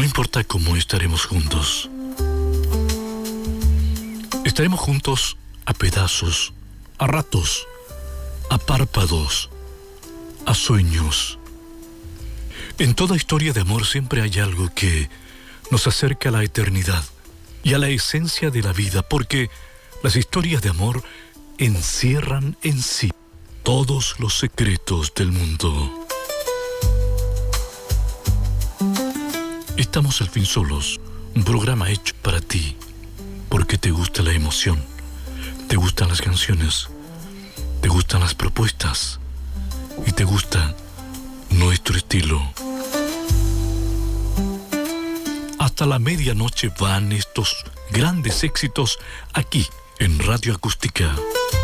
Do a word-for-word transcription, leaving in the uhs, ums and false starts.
No importa cómo estaremos juntos. Estaremos juntos a pedazos, a ratos, a párpados, a sueños. En toda historia de amor siempre hay algo que nos acerca a la eternidad y a la esencia de la vida, porque las historias de amor encierran en sí todos los secretos del mundo. Estamos al fin solos, un programa hecho para ti, porque te gusta la emoción, te gustan las canciones, te gustan las propuestas y te gusta nuestro estilo. Hasta la medianoche van estos grandes éxitos aquí en Radio Acústica.